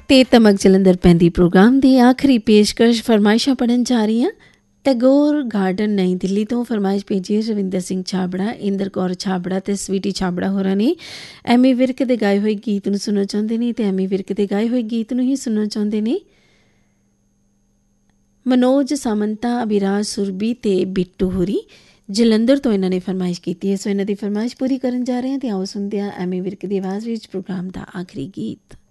ਤੇ ਤਮਕ ਜਲੰਧਰ ਪੈਂਦੀ ਪ੍ਰੋਗਰਾਮ ਦੀ ਆਖਰੀ ਪੇਸ਼ਕਸ਼ ਫਰਮਾਇਸ਼ਾਂ ਪੜ੍ਹਨ ਜਾ ਰਹੀ ਹਾਂ। ਟੈਗੋਰ ਗਾਰਡਨ ਨਈ ਦਿੱਲੀ ਤੋਂ ਫਰਮਾਇਸ਼ ਭੇਜੀ ਹੈ ਰਵਿੰਦਰ ਸਿੰਘ ਛਾਬੜਾ, ਇੰਦਰ ਕੌਰ ਛਾਬੜਾ ਤੇ ਸਵੀਟੀ ਛਾਬੜਾ ਹੋਰਾਂ ਨੇ। ਐਮੀ ਵਿਰਕ ਦੇ ਗਾਏ ਹੋਏ ਗੀਤ ਨੂੰ ਸੁਣਨਾ ਚਾਹੁੰਦੇ ਨੇ ਤੇ ਐਮੀ ਵਿਰਕ ਦੇ ਗਾਏ ਹੋਏ ਗੀਤ ਨੂੰ ਹੀ ਸੁਣਨਾ ਚਾਹੁੰਦੇ ਨੇ ਮਨੋਜ ਸਾਮੰਤਾ, ਅਭਿਰਾਜ ਸੁਰਬੀ ਤੇ ਬਿੱਟੂ ਹੋਰੀ। ਜਲੰਧਰ ਤੋਂ ਇਹਨਾਂ ਨੇ ਫਰਮਾਇਸ਼ ਕੀਤੀ ਹੈ, ਸੋ ਇਹਨਾਂ ਦੀ ਫਰਮਾਇਸ਼ ਪੂਰੀ ਕਰਨ ਜਾ ਰਹੇ ਹਾਂ। ਤੇ ਆਓ ਸੁਣਦੇ ਹਾਂ ਐਮੀ ਵਿਰਕ ਦੀ ਆਵਾਜ਼ ਵਿੱਚ ਪ੍ਰੋਗਰਾਮ ਦਾ ਆਖਰੀ ਗੀਤ।